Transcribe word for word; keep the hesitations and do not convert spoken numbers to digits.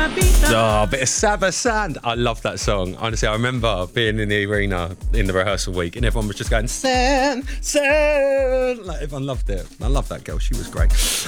Oh, a bit of Saba Sand. I love that song. Honestly, I remember being in the arena in the rehearsal week and everyone was just going, Sand, Sand. Like, everyone loved it. I love that girl. She was great.